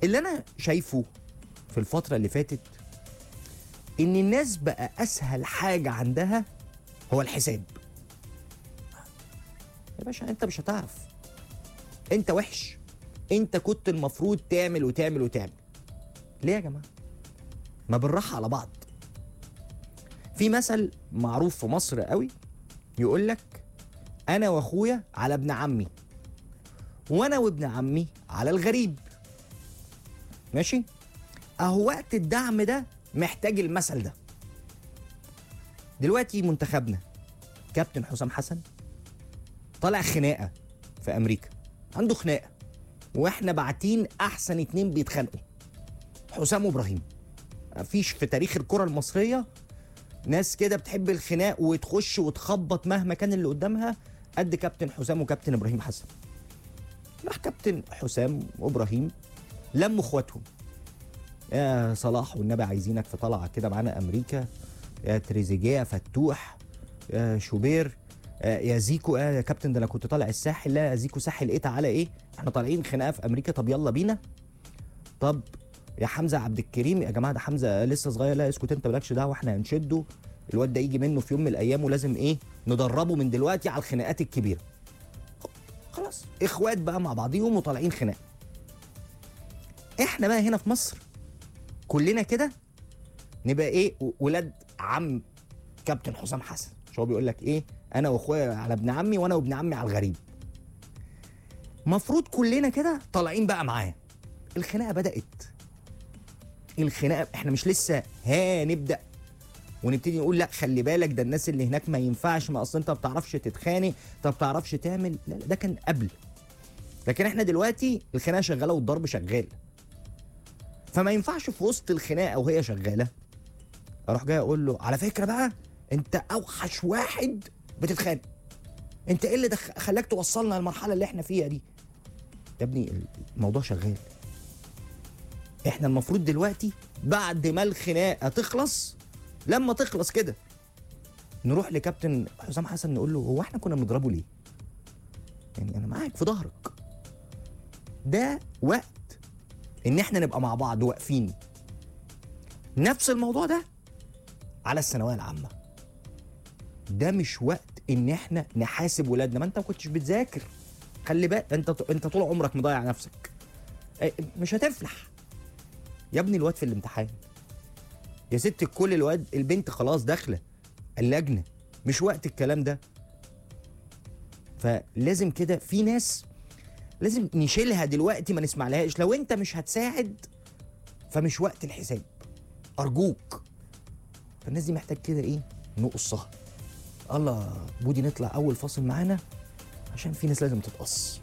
اللي انا شايفه في الفتره اللي فاتت ان الناس بقى اسهل حاجه عندها هو الحساب. يا باشا انت مش هتعرف، انت وحش، انت كنت المفروض تعمل وتعمل وتعمل. ليه يا جماعه؟ ما بالراحه على بعض. في مثل معروف في مصر قوي يقول لك انا واخويا على ابن عمي، وانا وابن عمي على الغريب. ماشي؟ اهو وقت الدعم ده محتاج المثل ده. دلوقتي منتخبنا كابتن حسام حسن طالع خناقه في امريكا، عنده خناقه، واحنا باعتين احسن اتنين بيتخانقوا، حسام وابراهيم. مفيش في تاريخ الكره المصريه ناس كده بتحب الخناق وتخش وتخبط مهما كان اللي قدامها قد كابتن حسام وكابتن ابراهيم حسن. راح كابتن حسام وابراهيم لموا اخواتهم، يا صلاح والنبي عايزينك في طلعه كده معانا امريكا، يا تريزيجيه، يا فتوح، يا شوبير، يا زيكو، يا كابتن ده انا كنت طالع الساحل، لا يا زيكو ساحل ايه تعالى ايه احنا طالعين خناقه في امريكا، طب يلا بينا. طب يا حمزه عبد الكريم، يا جماعه ده حمزه لسه صغير، لا اسكت انت مالكش دعوه احنا هنشده، الواد ده يجي منه في يوم من الايام ولازم ايه ندربه من دلوقتي على الخناقات الكبيره. خلاص اخوات بقى مع بعضيهم وطالعين خناقه. احنا بقى هنا في مصر كلنا كده نبقى ايه ولاد عم كابتن حسام حسن، مش هو بيقول لك ايه انا واخويا على ابن عمي وانا وابن عمي على الغريب. مفروض كلنا كده طالعين بقى معاه. الخناقه بدات، الخناقه احنا مش لسه هنبدا ونبتدي نقول لا خلي بالك ده الناس اللي هناك ما ينفعش، ما اصل انت ما بتعرفش تتخانق، انت ما بتعرفش تعمل، لا ده كان قبل. لكن احنا دلوقتي الخناقه شغاله والضرب شغال، فما ينفعش في وسط الخناقه وهي شغاله اروح جاي اقول له على فكره بقى انت اوحش واحد بتتخانق، انت ايه اللي خلاك توصلنا للمرحله اللي احنا فيها دي. يا ابني الموضوع شغال. احنا المفروض دلوقتي بعد ما الخناقه تخلص، لما تخلص كده نروح لكابتن حسام حسن نقول له هو احنا كنا بنضربه ليه؟ يعني انا معاك في ظهرك. ده وقت ان احنا نبقى مع بعض واقفين. نفس الموضوع ده على الثانويه العامه. ده مش وقت ان احنا نحاسب ولادنا، ما انت ما كنتش بتذاكر، خلي بالك انت طول عمرك مضيع نفسك، مش هتفلح. يا ابني الواد في الامتحان، يا ست الكل الواد البنت خلاص داخله اللجنه، مش وقت الكلام ده. فلازم كده في ناس لازم نشيلها دلوقتي ما نسمعلهاش. لو انت مش هتساعد فمش وقت الحساب ارجوك. فالناس دي محتاج كده ايه نقصها. الله بودي نطلع اول فاصل معانا عشان في ناس لازم تتقص.